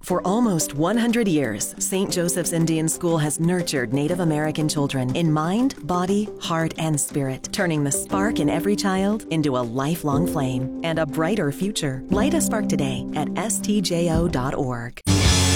For almost 100 years, St. Joseph's Indian School has nurtured Native American children in mind, body, heart, and spirit, turning the spark in every child into a lifelong flame and a brighter future. Light a spark today at stjo.org.